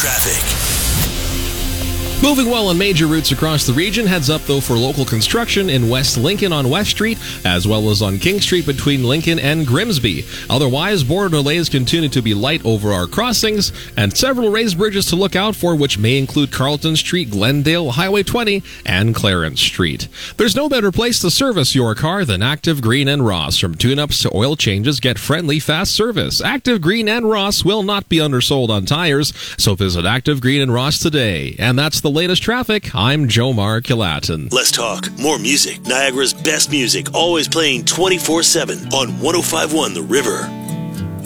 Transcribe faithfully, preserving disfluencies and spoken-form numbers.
Traffic. Moving well on major routes across the region. Heads up, though, for local construction in West Lincoln on West Street, as well as on King Street between Lincoln and Grimsby. Otherwise, border delays continue to be light over our crossings, and several raised bridges to look out for, which may include Carlton Street, Glendale, Highway twenty, and Clarence Street. There's no better place to service your car than Active Green and Ross. From tune-ups to oil changes, get friendly, fast service. Active Green and Ross will not be undersold on tires, so visit Active Green and Ross today. And that's the latest traffic. I'm Jomar Kilatin. Let's talk more music. Niagara's best music, always playing twenty-four seven on one oh five point one The River.